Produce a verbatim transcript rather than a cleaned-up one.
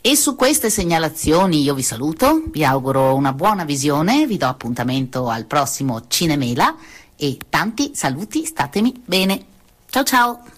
E su queste segnalazioni io vi saluto, vi auguro una buona visione, vi do appuntamento al prossimo Cinemela e tanti saluti, statemi bene. Ciao ciao!